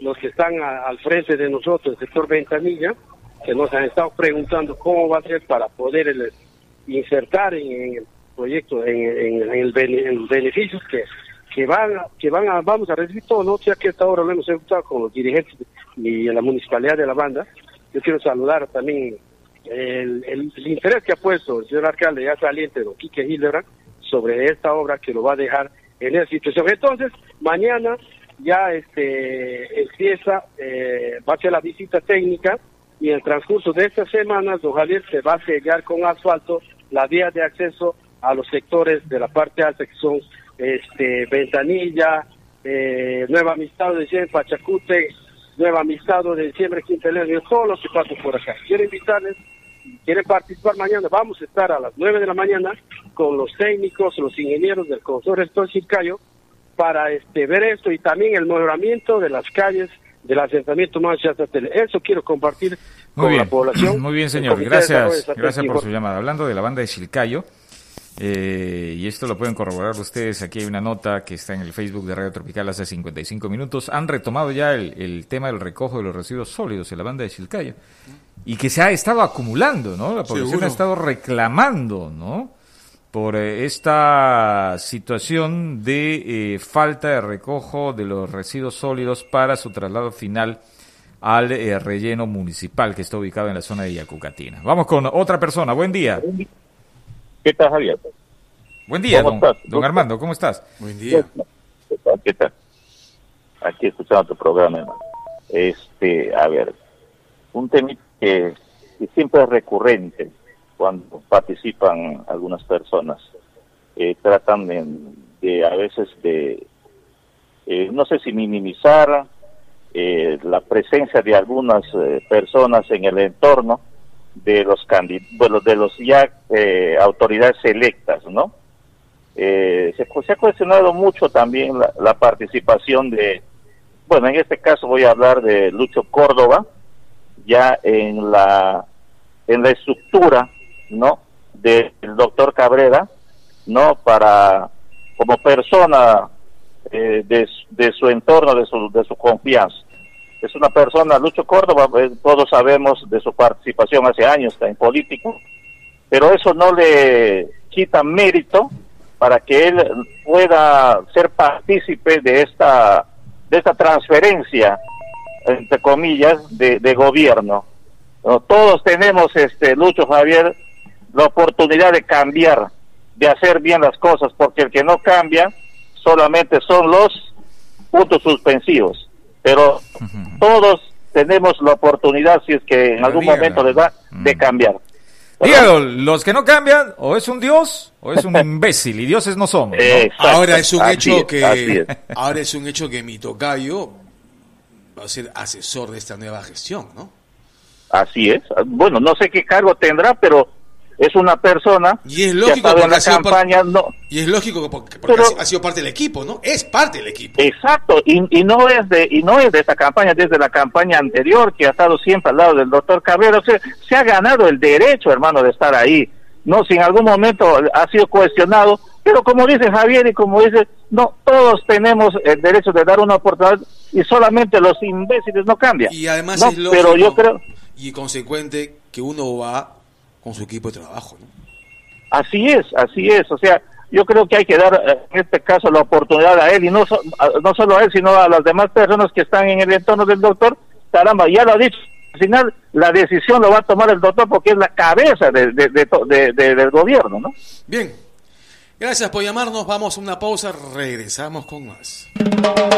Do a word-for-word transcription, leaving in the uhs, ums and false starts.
los que están a, al frente de nosotros, el sector Ventanilla, que nos han estado preguntando cómo va a ser para poder el, insertar en, en el proyecto, en, en, en, el, en los beneficios que que van que van a, vamos a recibir todo, ¿no? Ya que hasta ahora lo hemos ejecutado con los dirigentes y la municipalidad de La Banda. Yo quiero saludar también el, el, el interés que ha puesto el señor alcalde ya saliente, don Quique Hildebrand, sobre esta obra que lo va a dejar en esa situación. Entonces, mañana ya este empieza, eh, va a ser la visita técnica, y en el transcurso de esta semana, don Javier, se va a sellar con asfalto la vía de acceso a los sectores de la parte alta, que son este Ventanilla, eh, Nueva Amistad de Diciembre, Pachacute, Nueva Amistad de Diciembre, Quintelero, todos los que pasan por acá. Quiero invitarles, quieren participar mañana, vamos a estar a las nueve de la mañana con los técnicos, los ingenieros del consorcio Rector Chilcayo, para este ver esto, y también el mejoramiento de las calles del asentamiento más Chatatele. Eso quiero compartir Muy con bien. la población. Muy bien, señor, gracias, gracias por su llamada. Hablando de la banda de Chilcayo, Eh, y esto lo pueden corroborar ustedes, aquí hay una nota que está en el Facebook de Radio Tropical hace cincuenta y cinco minutos, han retomado ya el, el tema del recojo de los residuos sólidos en la banda de Chilcayo, y que se ha estado acumulando, ¿no? La población Seguro. ha estado reclamando, ¿no? Por eh, esta situación de eh, falta de recojo de los residuos sólidos para su traslado final al eh, relleno municipal que está ubicado en la zona de Yacucatina. Vamos con otra persona, buen día. ¿Qué tal, Javier? Buen día, don, don Armando, ¿cómo estás? Buen día. ¿Qué tal? ¿Qué tal? Aquí escuchando tu programa, hermano. Este, a ver, un tema que, que siempre es recurrente cuando participan algunas personas. Eh, tratan de, de, a veces, de, eh, no sé si minimizar eh, la presencia de algunas eh, personas en el entorno de los candidatos, bueno, de los ya eh, autoridades electas, ¿no? Eh, se, se ha cuestionado mucho también la, la participación de, bueno, en este caso voy a hablar de Lucho Córdoba, ya en la en la estructura, ¿no?, del doctor Cabrera, ¿no?, para, como persona eh, de, de su entorno, de su, de su confianza. Es una persona, Lucho Córdoba, pues, todos sabemos de su participación hace años en político, pero eso no le quita mérito para que él pueda ser partícipe de esta de esta transferencia, entre comillas, de, de gobierno. ¿No? Todos tenemos, este Lucho, Javier, la oportunidad de cambiar, de hacer bien las cosas, porque el que no cambia solamente son los puntos suspensivos. Pero uh-huh. todos tenemos la oportunidad, si es que en Pero algún dígalo. momento les da, de cambiar. Dígalo, los que no cambian, o es un dios, o es un imbécil, y dioses no somos, ¿no? Exacto, ahora es un hecho es, que, es. ahora es un hecho que mi tocayo va a ser asesor de esta nueva gestión, ¿no? Así es. Bueno, no sé qué cargo tendrá, pero es una persona y es lógico que ha en la campaña, par- no. y es lógico porque, porque pero, ha sido parte del equipo, ¿no? Es parte del equipo. Exacto, y, y no es de y no es de esta campaña, desde la campaña anterior, que ha estado siempre al lado del doctor Cabrera. O sea, se ha ganado el derecho, hermano, de estar ahí. No, si en algún momento ha sido cuestionado, pero como dice Javier y como dice, no, todos tenemos el derecho de dar una oportunidad, y solamente los imbéciles no cambian. Y además no, es lógico pero yo creo y consecuente que uno va con su equipo de trabajo, ¿no? Así es, así es, o sea, yo creo que hay que dar, en este caso, la oportunidad a él, y no, so, no solo a él, sino a las demás personas que están en el entorno del doctor. Caramba, ya lo ha dicho, al final la decisión lo va a tomar el doctor porque es la cabeza de, de, de, de, de, del gobierno, ¿no? Bien, gracias por llamarnos, vamos a una pausa, regresamos con más.